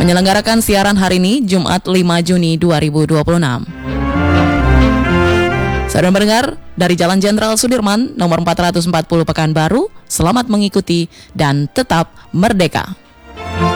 menyelenggarakan siaran hari ini Jumat 5 Juni 2026. Saudara mendengar, dari Jalan Jenderal Sudirman, nomor 440 Pekanbaru, selamat mengikuti dan tetap merdeka.